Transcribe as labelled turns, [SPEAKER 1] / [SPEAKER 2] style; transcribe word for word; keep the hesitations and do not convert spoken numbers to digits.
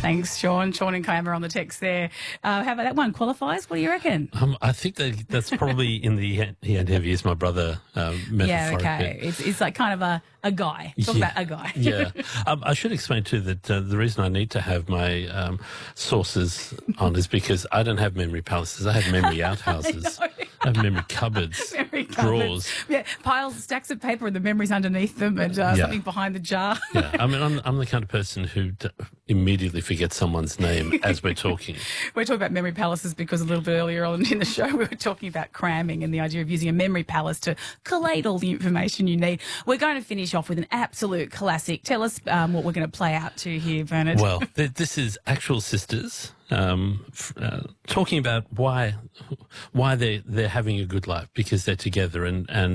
[SPEAKER 1] Thanks, Sean. Sean and Kiama on the text there. Uh, how about that one? Qualifies? What do you reckon?
[SPEAKER 2] Um, I think that that's probably in the he and heavy is my brother um,
[SPEAKER 1] Yeah,
[SPEAKER 2] metaphorically.
[SPEAKER 1] okay. It's, it's like kind of a, a guy. Talk
[SPEAKER 2] Yeah.
[SPEAKER 1] about a guy.
[SPEAKER 2] yeah. Um, I should explain too that uh, the reason I need to have my um, sources on is because I don't have memory palaces. I have memory outhouses.
[SPEAKER 1] I
[SPEAKER 2] I, have memory cupboards,
[SPEAKER 1] Memory cupboards.
[SPEAKER 2] drawers.
[SPEAKER 1] Yeah, piles, stacks of paper and the memories underneath them and uh,
[SPEAKER 2] Yeah.
[SPEAKER 1] something behind the jar.
[SPEAKER 2] Yeah, I mean, I'm, I'm the kind of person who d- immediately forgets someone's name as we're talking.
[SPEAKER 1] We're talking about memory palaces because a little bit earlier on in the show we were talking about cramming and the idea of using a memory palace to collate all the information you need. We're going to finish off with an absolute classic. Tell us um, what we're going to play out to here, Bernard.
[SPEAKER 2] Well, th- this is Actual Sisters um, f- uh, talking about why why they they're having a good life because they're together and and.